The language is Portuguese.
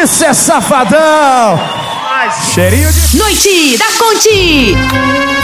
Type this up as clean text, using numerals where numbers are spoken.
isso é safadão. Cheirinho de Noite da Conte.